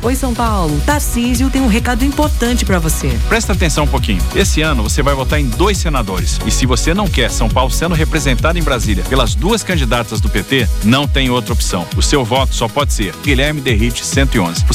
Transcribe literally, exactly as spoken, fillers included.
Oi, São Paulo. Tarcísio tem um recado importante pra você. Presta atenção um pouquinho. Esse ano você vai votar em dois senadores. E se você não quer São Paulo sendo representado em Brasília pelas duas candidatas do P T, não tem outra opção. O seu voto só pode ser Guilherme Derrite cento e onze.